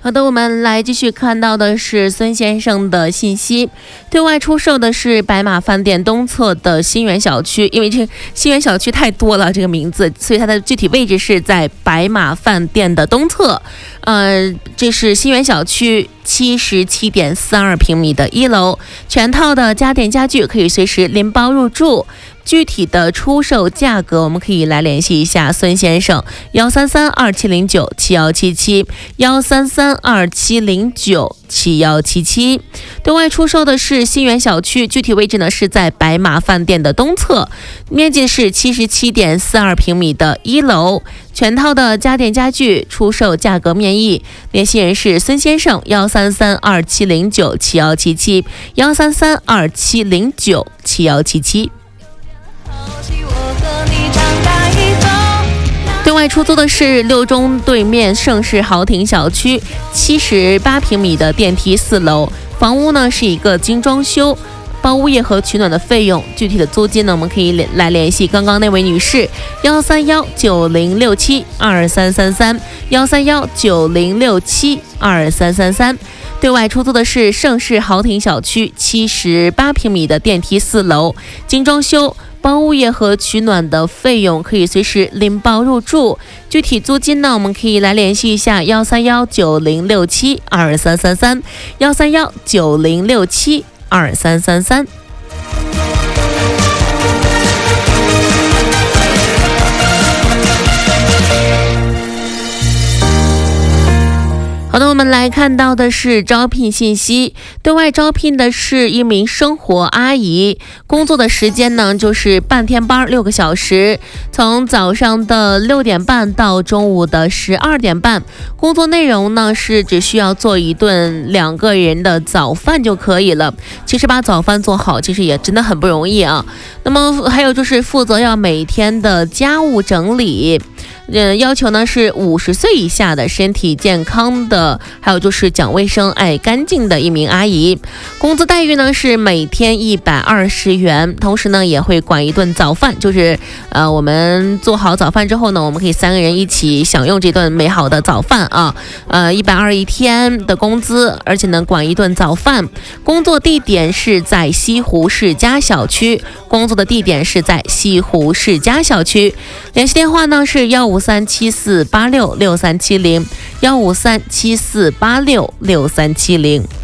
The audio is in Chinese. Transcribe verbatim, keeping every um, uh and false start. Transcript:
好的，我们来继续看到的是孙先生的信息。对外出售的是白马饭店东侧的新源小区，因为这新源小区太多了，这个名字，所以它的具体位置是在白马饭店的东侧。呃，这是新源小区七十七点四二平米的一楼，全套的家电家具可以随时拎包入住。具体的出售价格，我们可以来联系一下孙先生，幺三三二七零九七幺七七，幺三三二七零九七幺七七。对外出售的是新源小区，具体位置呢是在白马饭店的东侧，面积是七十七点四二平米的一楼，全套的家电家具出售价格面议，联系人是孙先生，幺三三二七零九七幺七七，幺三三二七零九七幺七七。对外出租的是六中对面盛世豪庭小区七十八平米的电梯四楼，房屋呢是一个精装修，包物业和取暖的费用，具体的租金呢我们可以来联系刚刚那位女士，幺三幺九零六七二三三三，幺三幺九零六七二三三三。对外出租的是盛世豪庭小区七十八平米的电梯四楼，精装修，包物业和取暖的费用可以随时拎包入住，具体租金呢我们可以来联系一下，幺三幺九零六七二三三三，幺三幺九零六七二三三三。好的，我们来看到的是招聘信息。对外招聘的是一名生活阿姨，工作的时间呢就是半天班，六个小时，从早上的六点半到中午的十二点半。工作内容呢是只需要做一顿两个人的早饭就可以了。其实把早饭做好，其实也真的很不容易啊。那么还有就是负责要每天的家务整理。嗯，要求呢是五十岁以下的身体健康的，还有就是讲卫生、爱干净的一名阿姨。工资待遇呢是每天一百二十元，同时呢也会管一顿早饭，就是呃我们做好早饭之后呢，我们可以三个人一起享用这顿美好的早饭啊。呃，一百二一天的工资，而且呢管一顿早饭。工作地点是在西湖世家小区，工作的地点是在西湖世家小区。联系电话呢是幺五三七四八六六三七零，幺五三七四八六六三七零。